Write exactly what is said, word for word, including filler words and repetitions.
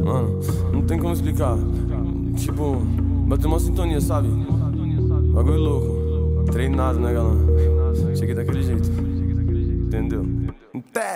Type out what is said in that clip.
Mano, não tem como explicar. Tipo, bateu uma sintonia, sabe? Bagulho louco. Treinado, né, galã? Cheguei daquele jeito. Entendeu?